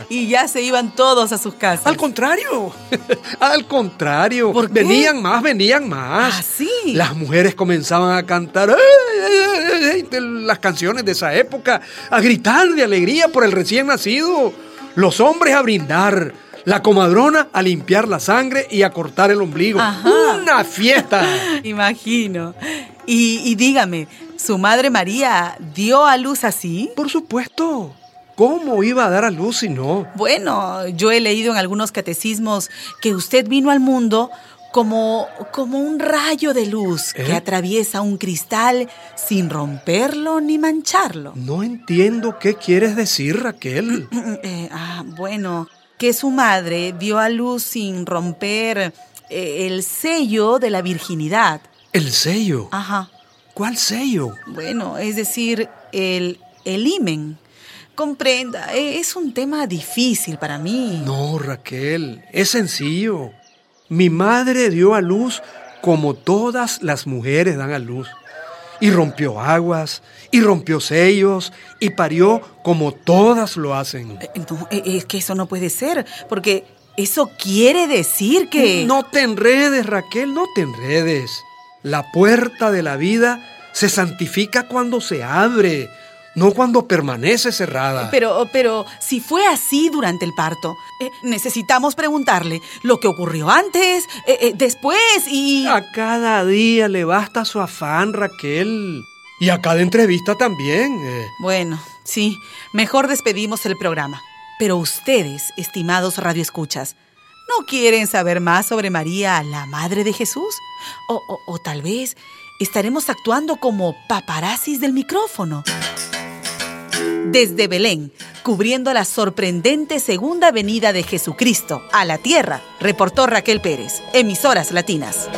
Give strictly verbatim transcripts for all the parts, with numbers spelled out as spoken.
y ya se iban todos a sus casas. Al contrario, al contrario. ¿Por qué? Venían más, venían más. ¿Ah, sí? Las mujeres comenzaban a cantar ¡ay, ay, ay! De las canciones de esa época, a gritar de alegría por el recién nacido. Los hombres a brindar, la comadrona a limpiar la sangre y a cortar el ombligo. Ajá. ¡Una fiesta! Imagino. Y, y dígame, ¿su madre María dio a luz así? Por supuesto. ¿Cómo iba a dar a luz si no? Bueno, yo he leído en algunos catecismos que usted vino al mundo como, como un rayo de luz ¿Eh? que atraviesa un cristal sin romperlo ni mancharlo. No entiendo qué quieres decir, Raquel. Eh, ah, bueno, que su madre dio a luz sin romper eh, el sello de la virginidad. ¿El sello? Ajá. ¿Cuál sello? Bueno, es decir, el, el himen. Comprenda, es un tema difícil para mí. No, Raquel, es sencillo. Mi madre dio a luz como todas las mujeres dan a luz. Y rompió aguas, y rompió sellos, y parió como todas lo hacen. Eh, No, eh, es que eso no puede ser, porque eso quiere decir que... No te enredes, Raquel, no te enredes. La puerta de la vida se santifica cuando se abre, no cuando permanece cerrada. Pero, pero, si fue así durante el parto, eh, necesitamos preguntarle lo que ocurrió antes, eh, eh, después y... A cada día le basta su afán, Raquel. Y a cada entrevista también. Eh. Bueno, sí, mejor despedimos el programa. Pero ustedes, estimados radioescuchas, ¿no quieren saber más sobre María, la Madre de Jesús? O, o, o tal vez estaremos actuando como paparazzis del micrófono. Desde Belén, cubriendo la sorprendente segunda venida de Jesucristo a la tierra, reportó Raquel Pérez, Emisoras Latinas.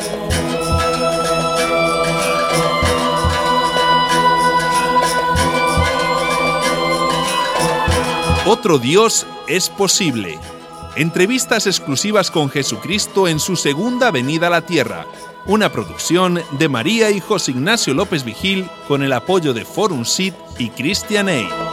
Otro Dios es posible. Entrevistas exclusivas con Jesucristo en su segunda venida a la tierra. Una producción de María y José Ignacio López Vigil con el apoyo de Forum Sit y Christian Aid.